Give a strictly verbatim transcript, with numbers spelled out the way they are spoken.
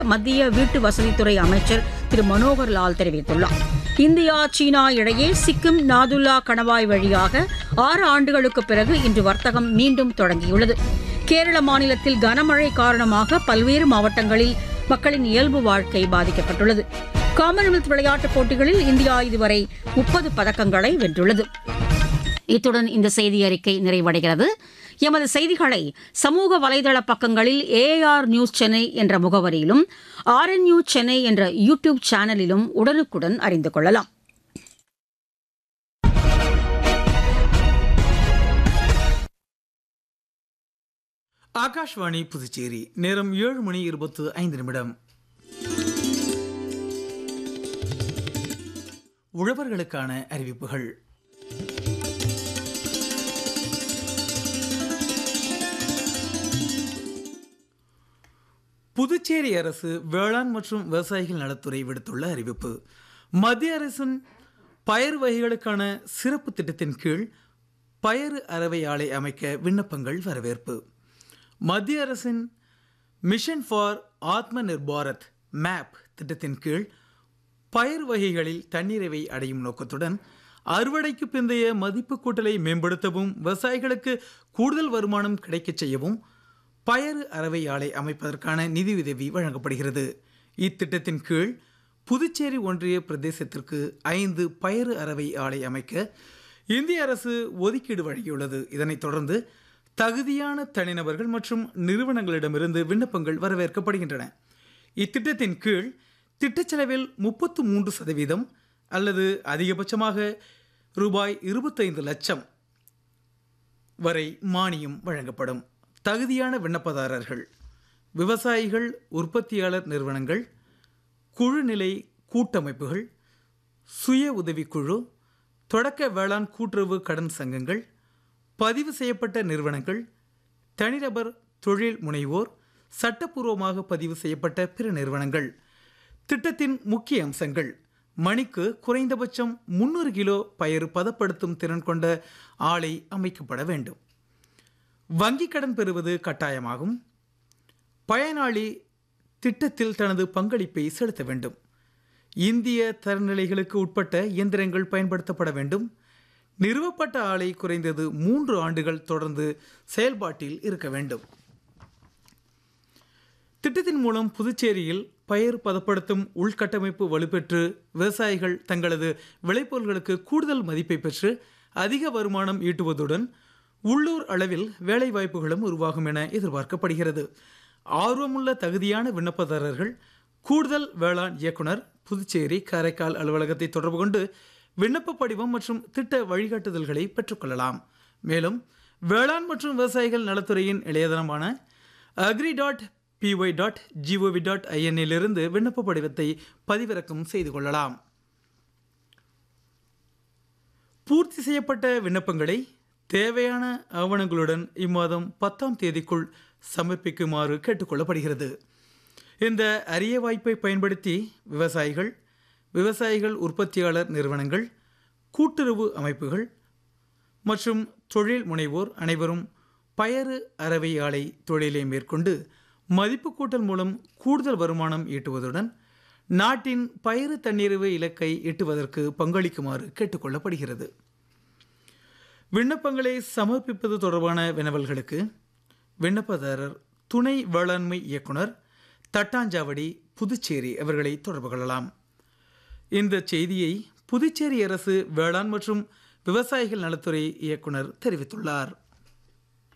மத்திய வீட்டு வசதித்துறை அமைச்சர் திரு மனோகர் லால் தெரிவித்துள்ளார். இந்தியா சீனா இடையே சிக்கிம் நாதுல்லா கணவாய் வழியாக ஆறு ஆண்டுகளுக்கு பிறகு இன்று வர்த்தகம் மீண்டும் தொடங்கியுள்ளது. கேரள மாநிலத்தில் கனமழை காரணமாக பல்வேறு மாவட்டங்களில் மக்களின் இயல்பு வாழ்க்கை பாதிக்கப்பட்டுள்ளது. காமன்வெல்த் விளையாட்டுப் போட்டிகளில் இந்தியா இதுவரை முப்பது பதக்கங்களை வென்றுள்ளது. இத்துடன் இந்த செய்தி அறிக்கை நிறைவடைகிறது. எமது செய்திகளை சமூக வலைதள பக்கங்களில் ஏஆர் நியூஸ் சென்னை என்ற முகவரியிலும் ஆர்என் நியூஸ் சென்னை என்ற யூடியூப் சேனலிலும் உடனுக்குடன் அறிந்து கொள்ளலாம். ஆகாஷ்வாணி புதுச்சேரி. நேரம் ஏழு மணி இருபத்து ஐந்து நிமிடம். உழவர்களுக்கான அறிவிப்புகள். புதுச்சேரி அரசு வேளாண் மற்றும் விவசாயிகள் நலத்துறை விடுத்துள்ள அறிவிப்பு. மத்திய அரசின் பயறு வகைகளுக்கான சிறப்பு திட்டத்தின் கீழ் பயறு அரவை ஆலை அமைக்க விண்ணப்பங்கள் வரவேற்பு. மத்திய அரசின் மிஷன் ஃபார் ஆத்ம நிர்பாரத் மேப் திட்டத்தின் கீழ் பயறு வகைகளில் தன்னிறைவை அடையும் நோக்கத்துடன் அறுவடைக்கு பிந்தைய மதிப்பு கூட்டலை மேம்படுத்தவும் விவசாயிகளுக்கு கூடுதல் வருமானம் கிடைக்கச் செய்யவும் பயறு அரவை ஆலை அமைப்பதற்கான நிதியுதவி வழங்கப்படுகிறது. இத்திட்டத்தின் கீழ் புதுச்சேரி ஒன்றிய பிரதேசத்திற்கு ஐந்து பயறு அரவை ஆலை அமைக்க இந்திய அரசு ஒதுக்கீடு வழங்கியுள்ளது. இதனைத் தொடர்ந்து தகுதியான தனிநபர்கள் மற்றும் நிறுவனங்களிடமிருந்து விண்ணப்பங்கள் வரவேற்கப்படுகின்றன. இத்திட்டத்தின் கீழ் திட்டச் செலவில் முப்பத்து மூன்று சதவீதம் அல்லது அதிகபட்சமாக ரூபாய் இருபத்தைந்து லட்சம் வரை மானியம் வழங்கப்படும். தகுதியான விண்ணப்பதாரர்கள் விவசாயிகள், உற்பத்தியாளர் நிறுவனங்கள், குழுநிலை கூட்டமைப்புகள், சுய உதவிக்குழு, தொடக்க வேளாண் கூட்டுறவு கடன் சங்கங்கள், பதிவு செய்யப்பட்ட நிறுவனங்கள், தனிநபர் தொழில் முனைவோர், சட்டப்பூர்வமாக பதிவு செய்யப்பட்ட பிற நிறுவனங்கள். திட்டத்தின் முக்கிய அம்சங்கள்: மணிக்கு குறைந்தபட்சம் முன்னூறு கிலோ பயறு பதப்படுத்தும் திறன் கொண்ட ஆலை அமைக்கப்பட வேண்டும். வங்கிக் கடன் பெறுவது கட்டாயமாகும். பயனாளி திட்டத்தில் தனது பங்களிப்பை செலுத்த வேண்டும். இந்திய தரநிலைகளுக்கு உட்பட்ட இயந்திரங்கள் பயன்படுத்தப்பட வேண்டும். நிறுவப்பட்ட ஆலை குறைந்தது மூன்று ஆண்டுகள் தொடர்ந்து செயல்பாட்டில் இருக்க வேண்டும். திட்டத்தின் மூலம் புதுச்சேரியில் பயிர் பதப்படுத்தும் உள்கட்டமைப்பு வலுப்பெற்று விவசாயிகள் தங்களது விளைபொருட்களுக்கு கூடுதல் மதிப்பை பெற்று அதிக வருமானம் ஈட்டுவதுடன் உள்ளூர் அளவில் வேலைவாய்ப்புகளும் உருவாகும் என எதிர்பார்க்கப்படுகிறது. ஆர்வமுள்ள தகுதியான விண்ணப்பதாரர்கள் கூடுதல் வேளாண் இயக்குனர், புதுச்சேரி காரைக்கால் அலுவலகத்தை தொடர்பு கொண்டு விண்ணப்ப படிவம் மற்றும் திட்ட வழிகாட்டுதல்களை பெற்றுக்கொள்ளலாம். மேலும் வேளாண் மற்றும் விவசாயிகள் நலத்துறையின் இளையதனமான agri dot BY dot gov dot ஐஎன்னிலிருந்து விண்ணப்ப படிவத்தை பதிவிறக்கம் செய்து கொள்ளலாம். பூர்த்தி செய்யப்பட்ட விண்ணப்பங்களை தேவையான ஆவணங்களுடன் இம்மாதம் பத்தாம் தேதிக்குள் சமர்ப்பிக்குமாறு கேட்டுக்கொள்ளப்படுகிறது. இந்த அரிய வாய்ப்பை பயன்படுத்தி விவசாயிகள், விவசாயிகள் உற்பத்தியாளர் நிறுவனங்கள், கூட்டுறவு அமைப்புகள் மற்றும் தொழில் முனைவோர் அனைவரும் பயறு அரவை ஆலை தொழிலை மேற்கொண்டு மதிப்பு கூட்டல் மூலம் கூடுதல் வருமானம் ஈட்டுவதுடன் நாட்டின் பயறு தன்னிறைவு இலக்கை எட்டுவதற்கு பங்களிக்குமாறு கேட்டுக்கொள்ளப்படுகிறது. விண்ணப்பங்களை சமர்ப்பிப்பது தொடர்பான வினவல்களுக்கு விண்ணப்பதாரர் துணை வேளாண்மை இயக்குனர், தட்டாஞ்சாவடி, புதுச்சேரி அவர்களை தொடர்பு கொள்ளலாம். இந்த செய்தியை புதுச்சேரி அரசு வேளாண் மற்றும் விவசாயிகள் நலத்துறை இயக்குனர் தெரிவித்துள்ளார்.